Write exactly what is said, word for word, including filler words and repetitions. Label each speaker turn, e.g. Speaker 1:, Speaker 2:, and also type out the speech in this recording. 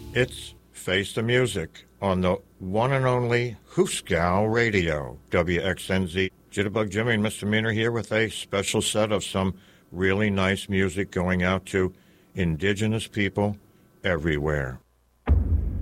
Speaker 1: It's Face the Music on the one and only Hooskow Radio, W X N Z. Jitterbug Jimmy and Mister Meaner here with a special set of some really nice music going out to indigenous people everywhere.